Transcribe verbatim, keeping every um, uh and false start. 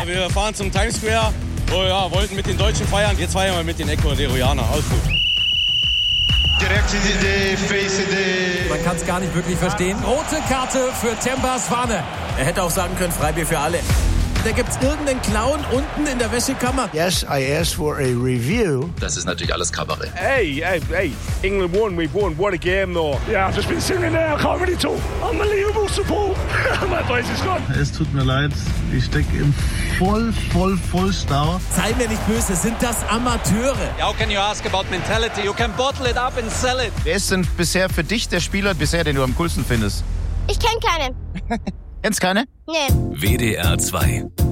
wir fahren zum Times Square. Oh ja, wollten mit den Deutschen feiern. Jetzt feiern wir mit den Ecuadorianern. Alles gut. Man kann es gar nicht wirklich verstehen. Rote Karte für Themba Zwane. Er hätte auch sagen können, Freibier für alle. Da gibt's irgendeinen Clown unten in der Wäschekammer. Yes, I asked for a review. Das ist natürlich alles Kabarett. Hey, hey, hey, England won, we won. What a game, though. Yeah, I've just been singing there, I can't really talk. Unbelievable support. My voice is gone. Es tut mir leid, ich stecke im voll, voll, voll Stau. Sei mir nicht böse, sind das Amateure? How can you ask about mentality? You can bottle it up and sell it. Wer ist denn bisher für dich der Spieler, bisher, den du am coolsten findest? Ich kenne keinen. Kennst keine? Nee. W D R zwei